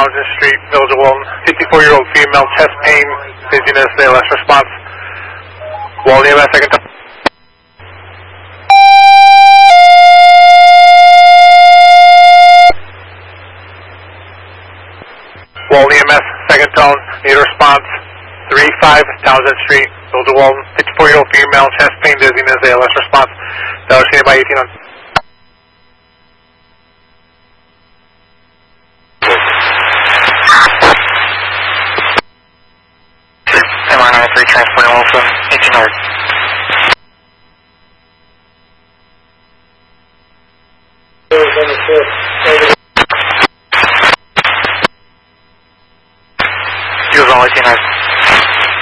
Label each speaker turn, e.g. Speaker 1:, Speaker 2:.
Speaker 1: Townsend Street, Village of Walton. 54-year-old female, chest pain, dizziness, ALS response. Walton EMS, second tone. Walton EMS, second tone, need a response. 35 Townsend Street, Village of Walton. 54-year-old female, chest pain, dizziness, ALS response. That was seen by 18 on.
Speaker 2: MR93 transporting Wilson, 1800.